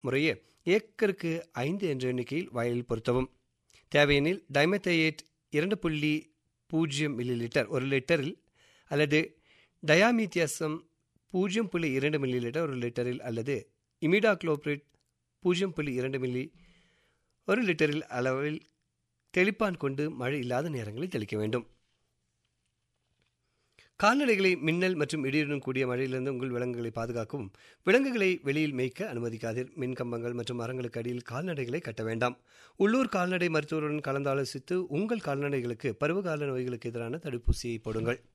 முறையே ஏக்கருக்கு 5 என்ற எண்ணிக்கையில் வயலில் பொருத்தவும். தேவையெனில் டைமெத்தையேட் 2.0 மில்லிலிட்டர் 1 லிட்டரில் அல்லது டயாமீத்தியாசம் 0.2 மில்லிலிட்டர் 1 லிட்டரில் அல்லது இமிடாக்ளோபிரிட் 0.2 மில்லி 1 லிட்டரில் அளவில் தெளிப்பான் கொண்டு மழை இல்லாத நேரங்களில் தெளிக்க வேண்டும். கால்நடைகளை மின்னல் மற்றும் இடியுடன் கூடிய மழையிலிருந்து உங்கள் விலங்குகளை பாதுகாக்கவும். விலங்குகளை வெளியில் மேய்க்க அனுமதிக்காதீர். மின் கம்பங்கள் மற்றும் மரங்களுக்கு அடியில் கால்நடைகளை கட்ட வேண்டாம். உள்ளூர் கால்நடை மருத்துவருடன் கலந்தாலோசித்து உங்கள் கால்நடைகளுக்கு பருவகால நோய்களுக்கு எதிரான தடுப்பூசியை போடுங்கள்.